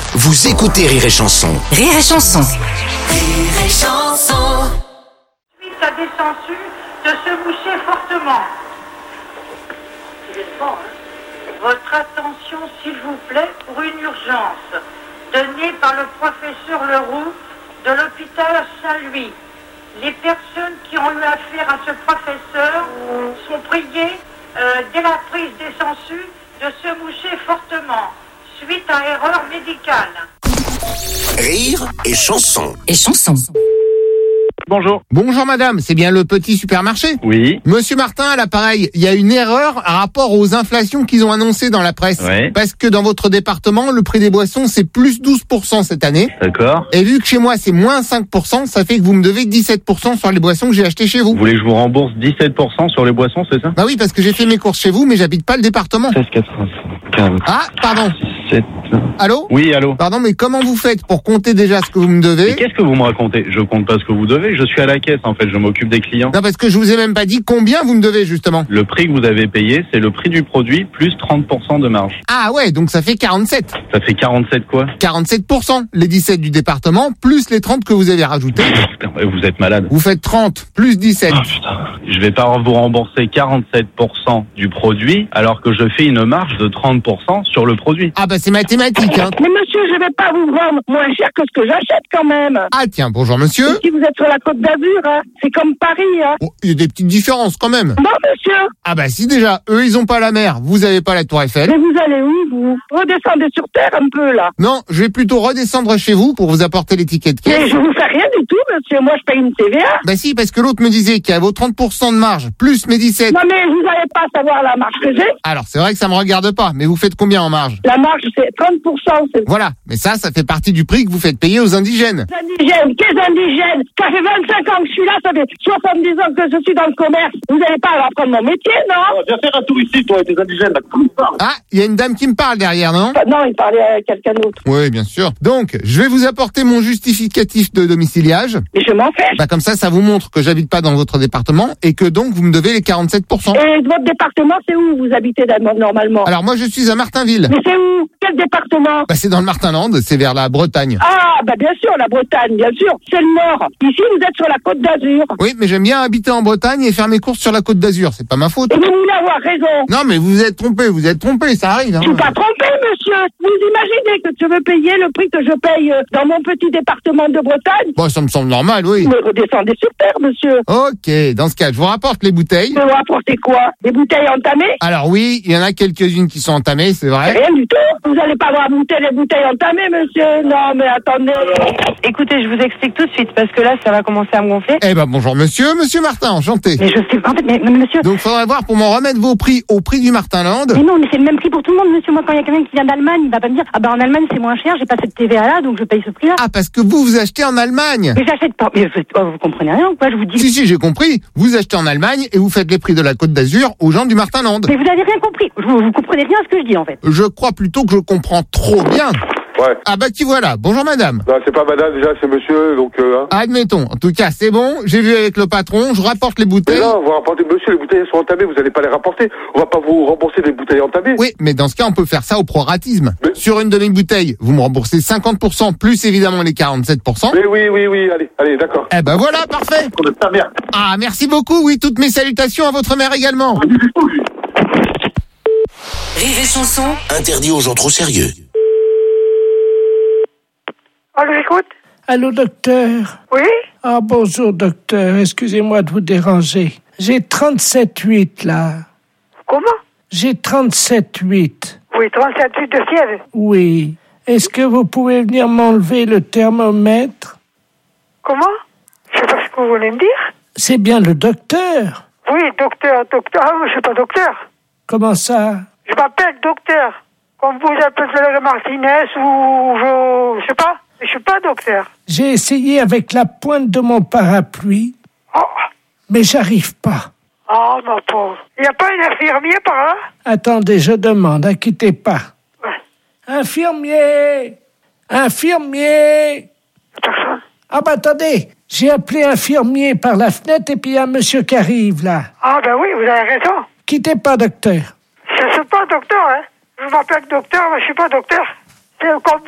Vous écoutez Rire et Chanson. Rire et Chanson. Rire et Chanson. Suite à des censures de se moucher fortement. Votre attention, s'il vous plaît, pour une urgence donnée par le professeur Leroux de l'hôpital Saint-Louis. Les personnes qui ont eu affaire à ce professeur sont priées, dès la prise des sangsues, de se moucher fortement, suite à erreur médicale. Rire et Chanson. Et Chanson. Bonjour. Bonjour madame, c'est bien le petit supermarché ? Oui. Monsieur Martin, à l'appareil, il y a une erreur à rapport aux inflations qu'ils ont annoncées dans la presse. Ouais. Parce que dans votre département, le prix des boissons, c'est plus 12% cette année. D'accord. Et vu que chez moi, c'est moins 5%, ça fait que vous me devez 17% sur les boissons que j'ai achetées chez vous. Vous voulez que je vous rembourse 17% sur les boissons, c'est ça? Bah oui, parce que j'ai fait mes courses chez vous, mais j'habite pas le département. 16,85. Ah, pardon. 7. Allô ? Oui, allô? Pardon, mais comment vous faites pour compter déjà ce que vous me Mais devez ? qu'est-ce que vous me racontez? Je compte pas ce que vous devez, je suis à la caisse en fait, je m'occupe des clients. Non, parce que je vous ai même pas dit combien vous me devez, justement. Le prix que vous avez payé, c'est le prix du produit plus 30% de marge. Ah ouais, donc ça fait 47. Ça fait 47 quoi? 47%. Les 17 du département, plus les 30 que vous avez rajoutés. Putain, vous êtes malade. Vous faites 30, plus 17. Oh putain, je vais pas vous rembourser 47% du produit alors que je fais une marge de 30% sur le produit. Ah bah c'est mathématique, hein. Mais monsieur, je vais pas vous vendre moins cher que ce que j'achète quand même. Ah tiens, bonjour monsieur. Si vous êtes sur la Côte d'Azur, hein, c'est comme Paris. Hein. Oh, il y a des petites différences quand même. Non monsieur, Ah bah si déjà, eux ils ont pas la mer, vous avez pas la tour Eiffel. mais vous allez où vous? Redescendez sur terre un peu là. Non, je vais plutôt redescendre chez vous pour vous apporter les tickets de Mais caisse. je vous fais rien du tout monsieur, moi je paye une TVA. Bah si, parce que l'autre me disait qu'il y avait vos 30% de marge, plus mes 17. Non mais vous n'allez pas savoir la marge que j'ai. Alors c'est vrai que ça me regarde pas, mais vous faites combien en marge? La marge c'est 30%. C'est Voilà, mais ça fait partie du prix que vous faites payer aux indigènes. les indigènes, quels indigènes? Ça fait 25 ans que je suis là, ça fait 70 ans que je suis dans le commerce. Vous n'allez pas apprendre mon métier, non? Viens faire un tour ici, toi, et tes indigènes, là. Ah, il y a une dame qui me parle derrière, non? Non, il parlait à quelqu'un d'autre. Oui, bien sûr. Donc, je vais vous apporter mon justificatif de domiciliage. Mais je m'en fiche. Bah comme ça vous montre que j'habite pas dans votre département et que donc vous me devez les 47%. Et votre département, c'est où vous habitez normalement? Alors moi je suis à Martinville. Mais c'est où? Quel département? Bah c'est dans le Martinland, c'est vers la Bretagne. Ah, bah bien sûr, la Bretagne, bien sûr. C'est le Nord. Ici, vous êtes sur la Côte d'Azur. Oui, mais j'aime bien habiter en Bretagne et faire mes courses sur la Côte d'Azur, c'est pas ma faute. Et vous voulez avoir raison. Non mais vous êtes trompé, ça arrive. Hein. Je suis pas trompé, monsieur. Vous imaginez que je veux payer le prix que je paye dans mon petit département de Bretagne? Bon, ça me semble normal, oui. Vous me redescendez sur terre, monsieur. Ok, dans ce cas, je vous rapporte les bouteilles. Vous rapportez quoi? Des bouteilles entamées? Alors oui, il y en a quelques-unes qui sont entamées, c'est vrai. Rien du tout. Vous allez pas avoir les bouteilles entamées, monsieur. Non, mais attendez. Écoutez, je vous explique tout de suite parce que là, ça va commencer à me gonfler. Eh ben bonjour monsieur Martin, enchanté. Mais je sais pas, en fait, mais monsieur. Donc faudrait voir pour m'en remettre vos prix au prix du Martinland. Mais non, mais c'est le même prix pour tout le monde, monsieur. Moi, quand il y a quelqu'un qui vient d'Allemagne, il va pas me dire, ah ben en Allemagne c'est moins cher, j'ai pas cette TVA là, donc je paye ce prix-là. Ah, parce que vous achetez en Allemagne. Mais j'achète pas. Mais vous comprenez rien ou quoi? Je vous dis. Si, j'ai compris. Vous achetez en Allemagne et vous faites les prix de la Côte d'Azur aux gens du Martinland. Mais vous avez rien compris. Vous comprenez rien à ce que je dis en fait. Je crois plutôt que je comprends trop bien. Ouais. Ah bah qui voilà. Bonjour madame. Non, c'est pas madame, déjà, c'est monsieur, donc, hein. Admettons. En tout cas, c'est bon. J'ai vu avec le patron. Je rapporte les Mais bouteilles. non, vous rapportez, monsieur, les bouteilles sont entamées, vous allez pas les rapporter. On va pas vous rembourser des bouteilles entamées. Oui, mais dans ce cas, on peut faire ça au proratisme. Mais- Sur une demi-bouteille, vous me remboursez 50%, plus évidemment les 47%. Mais oui, allez, d'accord. Eh ben voilà, parfait. Pour de ta merde. Ah, merci beaucoup. Oui, toutes mes salutations à votre mère également. Rire et Chanson. Interdit aux gens trop sérieux. On l'écoute? Allô, docteur? Oui? Ah, bonjour, docteur. Excusez-moi de vous déranger. J'ai 37,8 là. Comment? J'ai 37,8. Oui, 37 de fièvre. Oui. Est-ce que vous pouvez venir m'enlever le thermomètre? Comment? Je sais pas ce que vous voulez me dire. C'est bien le docteur. Oui, docteur. Ah, je suis pas docteur. Comment ça? Je m'appelle docteur. Comme vous appelez Martinez ou je sais pas. Je suis pas docteur. J'ai essayé avec la pointe de mon parapluie, Oh, mais j'arrive pas. oh ma pauvre. Il n'y a pas un infirmier par là? Attendez, je demande, inquiétez pas. Ouais. Infirmier! Infirmier! Personne. Ah bah attendez, j'ai appelé infirmier par la fenêtre et puis il y a un monsieur qui arrive là. Ah ben oui, vous avez raison. Quittez pas, docteur. Je suis pas docteur, hein. Je m'appelle docteur, mais je suis pas docteur. C'est comme